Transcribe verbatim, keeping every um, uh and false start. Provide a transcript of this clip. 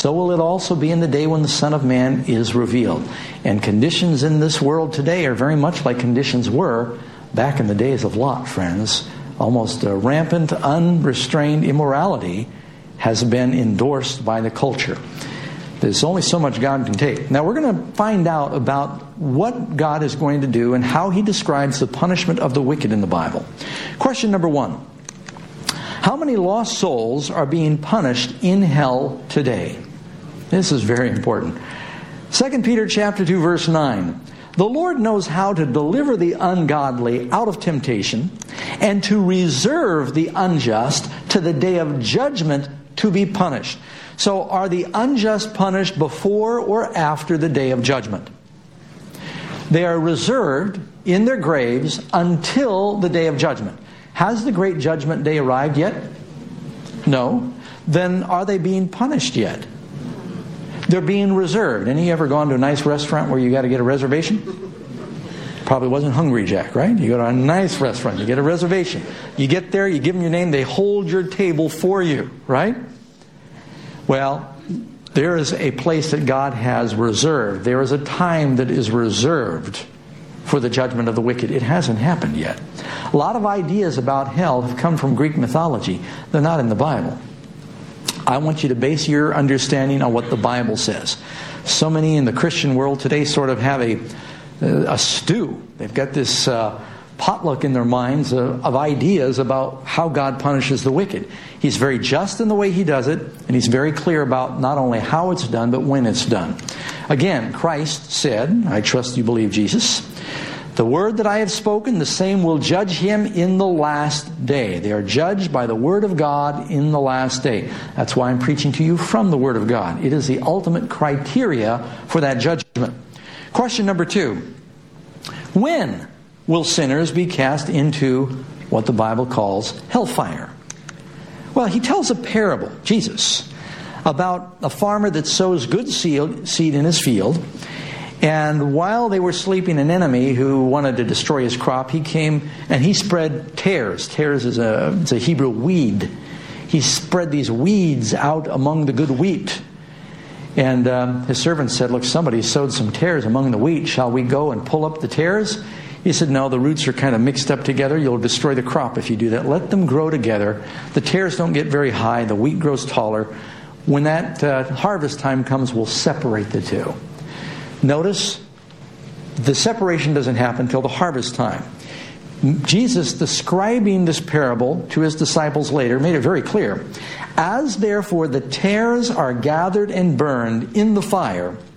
so will it also be in the day when the Son of Man is revealed. And conditions in this world today are very much like conditions were back in the days of Lot, friends. Almost a rampant, unrestrained immorality has been endorsed by the culture. There's only so much God can take. Now we're going to find out about what God is going to do and how He describes the punishment of the wicked in the Bible. Question number one. How many lost souls are being punished in hell today? This is very important. Second Peter chapter two, verse nine. The Lord knows how to deliver the ungodly out of temptation and to reserve the unjust to the day of judgment to be punished. So are the unjust punished before or after the day of judgment? They are reserved in their graves until the day of judgment. Has the great judgment day arrived yet? No. Then are they being punished yet? They're being reserved. Any ever gone to a nice restaurant where you got to get a reservation? Probably wasn't Hungry Jack, right? You go to a nice restaurant, you get a reservation. You get there, you give them your name, they hold your table for you, right? Well, there is a place that God has reserved. There is a time that is reserved for the judgment of the wicked. It hasn't happened yet. A lot of ideas about hell have come from Greek mythology. They're not in the Bible. I want you to base your understanding on what the Bible says. So many in the Christian world today sort of have a, a stew. They've got this uh, potluck in their minds of, of ideas about how God punishes the wicked. He's very just in the way He does it, and He's very clear about not only how it's done, but when it's done. Again, Christ said, I trust you believe Jesus, the word that I have spoken, the same will judge him in the last day. They are judged by the word of God in the last day. That's why I'm preaching to you from the word of God. It is the ultimate criteria for that judgment. Question number two. When will sinners be cast into what the Bible calls hellfire? Well, He tells a parable, Jesus, about a farmer that sows good seed in his field. And while they were sleeping, an enemy who wanted to destroy his crop, he came and he spread tares. Tares is a, it's a Hebrew weed. He spread these weeds out among the good wheat. And um, his servant said, look, somebody sowed some tares among the wheat. Shall we go and pull up the tares? He said, no, the roots are kind of mixed up together. You'll destroy the crop if you do that. Let them grow together. The tares don't get very high. The wheat grows taller. When that uh, harvest time comes, we'll separate the two. Notice, the separation doesn't happen until the harvest time. Jesus, describing this parable to His disciples later, made it very clear. As therefore the tares are gathered and burned in the fire,